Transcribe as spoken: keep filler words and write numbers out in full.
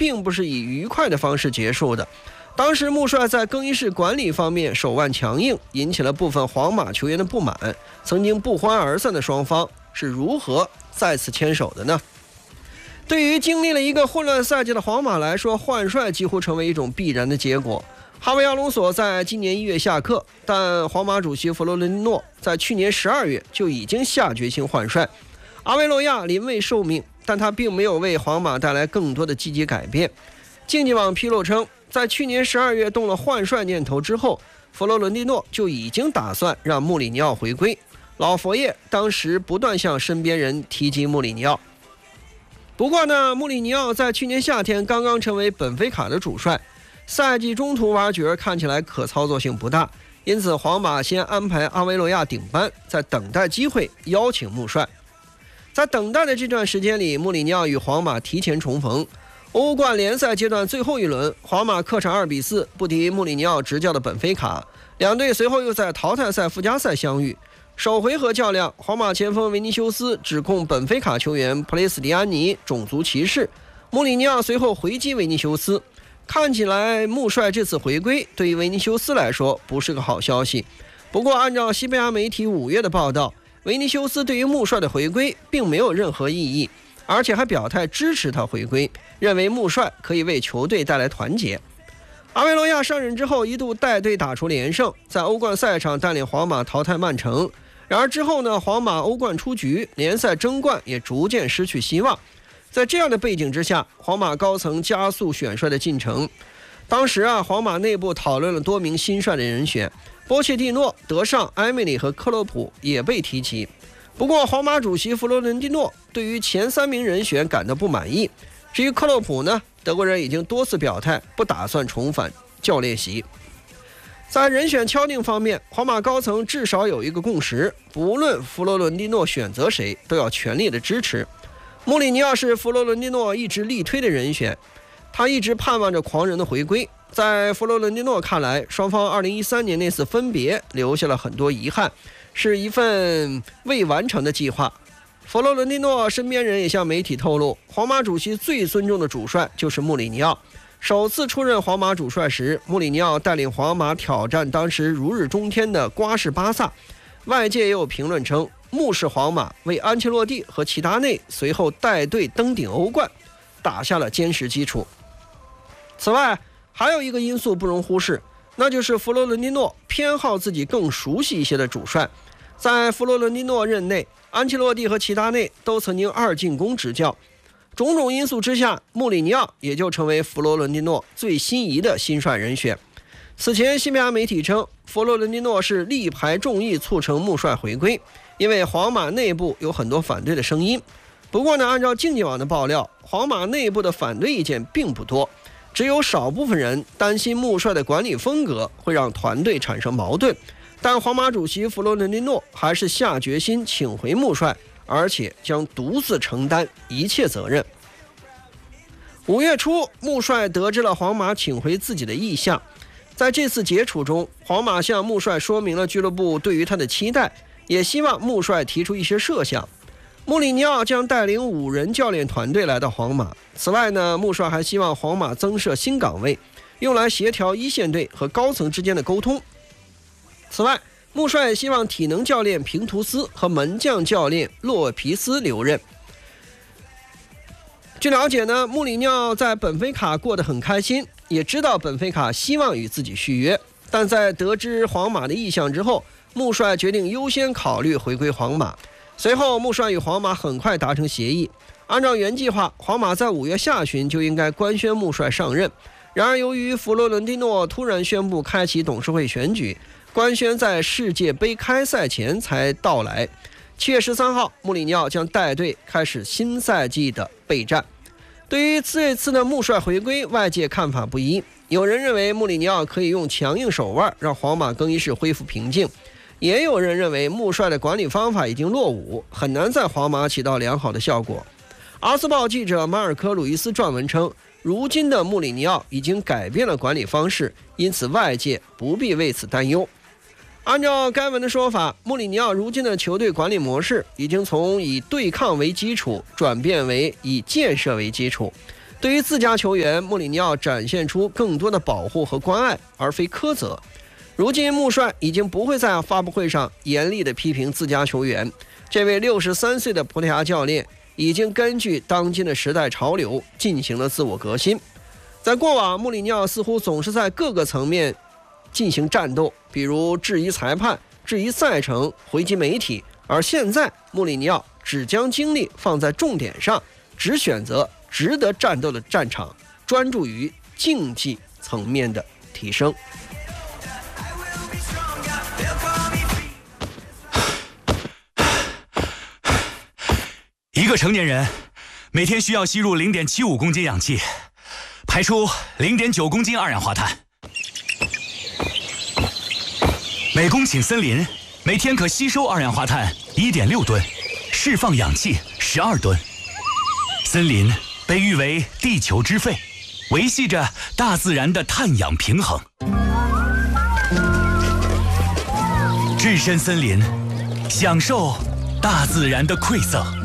并不是以愉快的方式结束的。当时穆帅在更衣室管理方面手腕强硬，引起了部分皇马球员的不满。曾经不欢而散的双方是如何再次牵手的呢？对于经历了一个混乱赛季的皇马来说，换帅几乎成为一种必然的结果。哈维·阿隆索在今年一月下课，但皇马主席弗洛伦蒂诺在去年十二月就已经下决心换帅。阿维罗亚临危受命，但他并没有为皇马带来更多的积极改变。竞技网披露称，在去年十二月动了换帅念头之后，弗洛伦蒂诺就已经打算让穆里尼奥回归。老佛爷当时不断向身边人提及穆里尼奥。不过呢，穆里尼奥在去年夏天刚刚成为本菲卡的主帅，赛季中途挖角看起来可操作性不大，因此皇马先安排阿维罗亚顶班，在等待机会邀请穆帅。在等待的这段时间里，穆里尼奥与皇马提前重逢。欧冠联赛阶段最后一轮，皇马客场二比四不敌穆里尼奥执教的本菲卡，两队随后又在淘汰赛附加赛相遇。首回合较量，皇马前锋维尼修斯指控本菲卡球员普雷斯蒂安尼种族歧视，穆里尼奥随后回击维尼修斯。看起来穆帅这次回归对于维尼修斯来说不是个好消息。不过按照西班牙媒体五月的报道，维尼修斯对于穆帅的回归并没有任何异议，而且还表态支持他回归，认为穆帅可以为球队带来团结。阿维罗亚上任之后一度带队打出连胜，在欧冠赛场带领皇马淘汰曼城。然而之后呢，皇马欧冠出局，联赛争冠也逐渐失去希望。在这样的背景之下，皇马高层加速选帅的进程。当时啊，皇马内部讨论了多名新帅的人选，波切蒂诺、德尚、埃梅里和克洛普也被提及。不过皇马主席弗洛伦蒂诺对于前三名人选感到不满意。至于克洛普呢，德国人已经多次表态不打算重返教练席。在人选敲定方面，皇马高层至少有一个共识，不论弗洛伦蒂诺选择谁，都要全力的支持。穆里尼奥是弗洛伦蒂诺一直力推的人选，他一直盼望着狂人的回归。在弗洛伦蒂诺看来，双方二零一三年那次分别留下了很多遗憾，是一份未完成的计划。弗洛伦蒂诺身边人也向媒体透露，皇马主席最尊重的主帅就是穆里尼奥。首次出任皇马主帅时，穆里尼奥带领皇马挑战当时如日中天的瓜式巴萨。外界也有评论称，穆氏皇马为安切洛蒂和齐达内随后带队登顶欧冠打下了坚实基础。此外，还有一个因素不容忽视，那就是弗洛伦蒂诺偏好自己更熟悉一些的主帅。在弗洛伦蒂诺任内，安切洛蒂和齐达内都曾经二进宫执教。种种因素之下，穆里尼奥也就成为弗洛伦蒂诺最心仪的新帅人选。此前西班牙媒体称，弗洛伦蒂诺是力排众议促成穆帅回归，因为皇马内部有很多反对的声音。不过呢，按照竞技网的爆料，皇马内部的反对意见并不多，只有少部分人担心穆帅的管理风格会让团队产生矛盾。但皇马主席弗洛伦蒂诺还是下决心请回穆帅，而且将独自承担一切责任。五月初，穆帅得知了皇马请回自己的意向，在这次接触中，皇马向穆帅说明了俱乐部对于他的期待，也希望穆帅提出一些设想。穆里尼奥将带领五人教练团队来到皇马。此外呢，穆帅还希望皇马增设新岗位，用来协调一线队和高层之间的沟通。此外，穆帅希望体能教练平图斯和门将教练洛皮斯留任。据了解呢，穆里尼奥在本菲卡过得很开心，也知道本菲卡希望与自己续约，但在得知皇马的意向之后，穆帅决定优先考虑回归皇马。随后，穆帅与皇马很快达成协议，按照原计划，皇马在五月下旬就应该官宣穆帅上任。然而，由于弗洛伦蒂诺突然宣布开启董事会选举，官宣在世界杯开赛前才到来。七月十三号，穆里尼奥将带队开始新赛季的备战。对于这次的穆帅回归，外界看法不一。有人认为穆里尼奥可以用强硬手腕让皇马更衣室恢复平静，也有人认为穆帅的管理方法已经落伍，很难在皇马起到良好的效果。阿斯报记者马尔科·鲁伊斯撰文称，如今的穆里尼奥已经改变了管理方式，因此外界不必为此担忧。按照该文的说法，穆里尼奥如今的球队管理模式已经从以对抗为基础转变为以建设为基础。 对于自家球员，穆里尼奥展现出更多的保护和关爱，而非苛责。如今穆帅已经不会在发布会上严厉地批评自家球员，这位六十三岁的葡萄牙教练已经根据当今的时代潮流进行了自我革新。在过往，穆里尼奥似乎总是在各个层面进行战斗，比如质疑裁判、质疑赛程、回击媒体，而现在穆里尼奥只将精力放在重点上，只选择值得战斗的战场，专注于竞技层面的提升。 一个成年人每天需要吸入 零点七五公斤氧气，排出 零点九公斤二氧化碳。每公顷森林每天可吸收二氧化碳 一点六吨，释放氧气十二吨。森林被誉为地球之肺，维系着大自然的碳氧平衡。置身森林，享受大自然的馈赠。